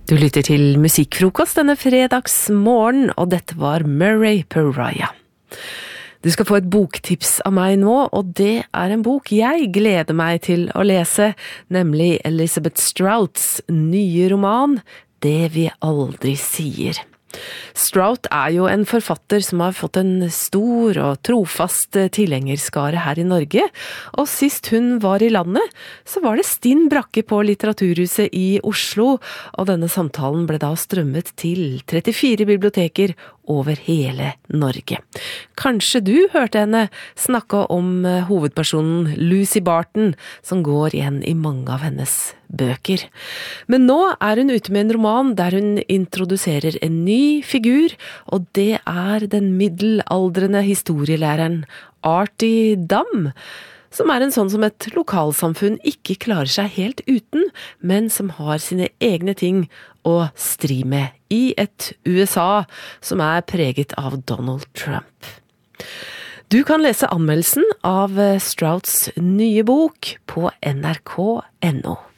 Du lytter til musikkfrokost denne fredagsmorgen, og dette var Murray Pariah. Du skal få et boktips av meg nå, og det er en bok jeg gleder meg til å lese, nemlig Elizabeth Strouts nye roman, Det vi aldri sier. Strout er jo en forfatter som har fått en stor og trofast tilhengerskare her i Norge, og sist hun var i landet, så var det stinn brakke på Litteraturhuset i Oslo, og denne samtalen ble da strømmet til 34 biblioteker over hele Norge. Kanskje du hørte henne snakke om hovedpersonen Lucy Barton, som går igjen i mange av hennes bøker. Men nå er hun ute med en roman der hun introduserer en ny figur, og det er den middelaldrende historielæreren Artie Dam, som er en sånn som et lokalsamfunn ikke klarer seg helt uten, men som har sine egne ting å stri med i et USA som er preget av Donald Trump. Du kan lese anmeldelsen av Strouts nye bok på nrk.no.